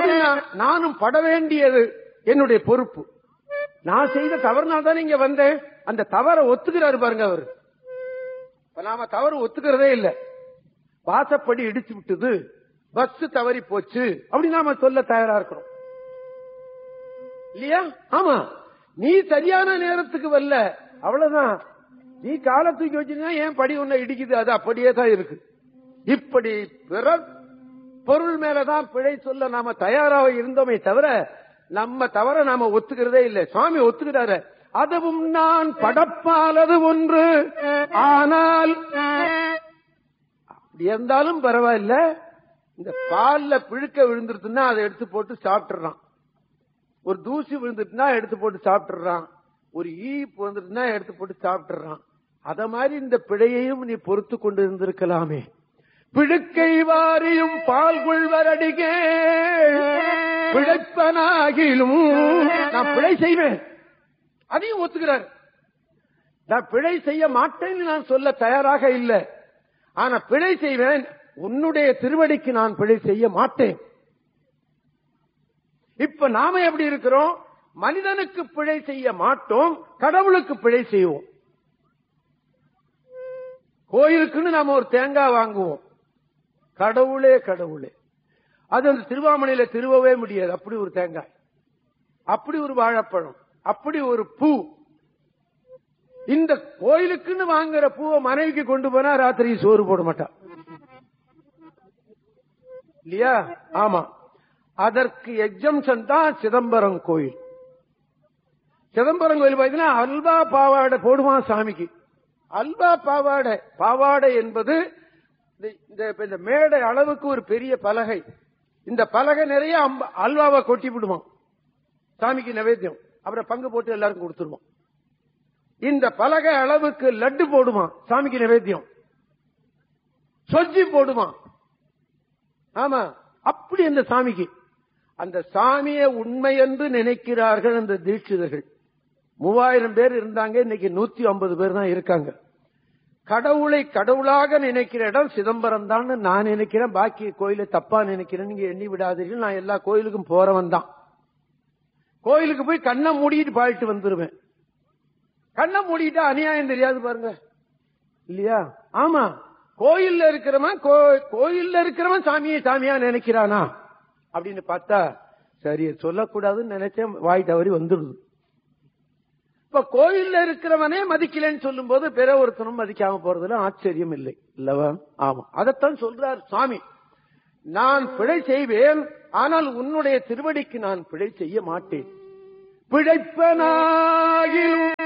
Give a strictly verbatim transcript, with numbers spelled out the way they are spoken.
நானும் பட வேண்டியது என்னுடைய பொறுப்பு. நான் செய்த தவறுனால தான் இங்க வந்தேன். அந்த தவறை ஒத்துக்கிறாரு பாருங்க அவரு. நாம தவறு ஒத்துக்கிறதே இல்ல. வாசப்படி இடிச்சு விட்டது, பஸ் தவறி போச்சு அப்படி நாம சொல்ல தயாரா இருக்கிறோம் இல்லையா? ஆமா, நீ சரியான நேரத்துக்கு வரல, அவ்வளவுதான். நீ காலை தூக்கி வச்சிருந்தா ஏன் படி ஒண்ணு இடிக்குது, அது அப்படியே தான் இருக்கு. இப்படி பிற பொருள் மேலதான் பிழை சொல்ல நாம தயாராக இருந்தோமே தவிர நம்ம தவிர நாம ஒத்துக்கிறதே இல்லை. சுவாமி ஒத்துக்கிறாரு. அதுவும் நான் படப்பாலது ஒன்று, ஆனால் அப்படி இருந்தாலும் பரவாயில்ல, இந்த பால்ல பிழுக்க விழுந்துருச்சுன்னா அதை எடுத்து போட்டு சாப்பிட்டுறான். ஒரு தூசி விழுந்துட்டுனா எடுத்து போட்டு சாப்பிட்டுறான். ஒரு ஈ வந்துட்டுனா எடுத்து போட்டு சாப்பிட்டுறான். அத மாதிரி இந்த பிழையையும் நீ பொறுத்து கொண்டு இருந்திருக்கலாமே. பிழுக்கை வாரியும் பால் கொள்வரடிகே பிழைப்பனாகிலும் நான் பிழை செய்வேன், அதையும் ஒத்துக்கிறார். நான் பிழை செய்ய மாட்டேன்னு நான் சொல்ல தயாராக இல்லை, ஆனா பிழை செய்வேன். உன்னுடைய திருவடிக்கு நான் பிழை செய்ய மாட்டேன். இப்ப நாம எப்படி இருக்கிறோம்? மனிதனுக்கு பிழை செய்ய மாட்டோம், கடவுளுக்கு பிழை செய்வோம். கோயிலுக்குன்னு நாம ஒரு தேங்காய் வாங்குவோம். கடவுளே கடவுளே, அது அந்த திருவாமணியில திருவவே முடியாது. அப்படி ஒரு தேங்காய், அப்படி ஒரு வாழைப்பழம், அப்படி ஒரு பூ. இந்த கோயிலுக்குன்னு வாங்குற பூவை மனைவிக்கு கொண்டு போனா ராத்திரி சோறு போட மாட்டான் இல்லையா? ஆமா, அதற்கு எக்ஸம்ஷன் தான் சிதம்பரம் கோயில். சிதம்பரம் கோயில் பார்த்தீங்கன்னா அல்வா பாவாடை போடுவான் சாமிக்கு. அல்வா பாவாடை, பாவாடை என்பது இந்த மேடை அளவுக்கு ஒரு பெரிய பலகை. இந்த பலகை நிறைய அல்வாவை கொட்டி விடுவான் சாமிக்கு நைவேத்தியம். அப்புறம் பங்கு போட்டு எல்லாருக்கும் கொடுத்துருவோம். இந்த பலகை அளவுக்கு லட்டு போடுவான் சாமிக்கு நைவேத்தியம். சொஜ்ஜி போடுவான். ஆமா, அப்படி அந்த சாமிக்கு. அந்த சாமியை உண்மை என்று நினைக்கிறார்கள் அந்த தீட்சிதர்கள். மூவாயிரம் பேர் இருந்தாங்க, இன்னைக்கு நூத்தி ஐம்பது பேர் தான் இருக்காங்க. கடவுளை கடவுளாக நினைக்கிற இடம் சிதம்பரம் தான் நான் நினைக்கிறேன். பாக்கி கோயிலை தப்பா நினைக்கிறேன், நீங்க எண்ணி விடாதீர்கள். நான் எல்லா கோயிலுக்கும் போறவன் தான். கோயிலுக்கு போய் கண்ணை மூடிட்டு பாடிட்டு வந்துருவேன். கண்ணை மூடிட்டா அநியாயம் தெரியாது பாருங்க இல்லையா? ஆமா, கோயில்ல இருக்கிறவன் கோயில்ல இருக்கிறவன் சாமியை சாமியா நினைக்கிறானா அப்படின்னு பார்த்தா சரி சொல்லக்கூடாதுன்னு நினைச்சேன், வாய் தவறி வந்துடுது. இப்ப கோயில்ல இருக்கிறவனே மதிக்கலன்னு சொல்லும் போது பிற ஒருத்தனும் மதிக்காம போறதுல ஆச்சரியம் இல்லை இல்லவா? ஆமா, அதைத்தான் சொல்றார் சுவாமி. நான் பிழை செய்வேன், ஆனால் உன்னுடைய திருவடிக்கு நான் பிழை செய்ய மாட்டேன். பிழைப்பனாகிலும்